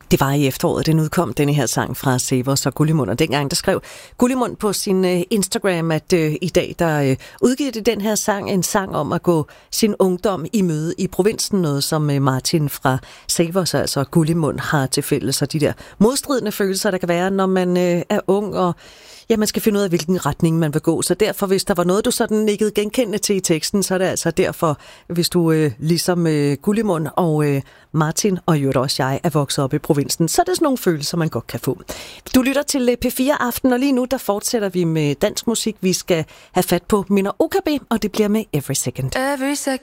Det var i efteråret, den udkom, denne her sang fra Severs og Gullimund. Og dengang, der skrev Gullimund på sin Instagram, at i dag, der udgiver det den her sang, en sang om at gå sin ungdom i møde i provinsen. Noget, som Martin fra Severs, altså Gullimund, har til fælles. Så de der modstridende følelser, der kan være, når man er ung, og ja, man skal finde ud af, hvilken retning man vil gå. Så derfor, hvis der var noget, du sådan nikkede genkendende til i teksten, så er det altså derfor, hvis du ligesom Gullimund og Martin, og jo også jeg, er vokset op i provinsen, så er det sådan nogle følelser, man godt kan få. Du lytter til P4 Aften, og lige nu, der fortsætter vi med dansk musik. Vi skal have fat på Minna OKB, og det bliver med Every Second. Every second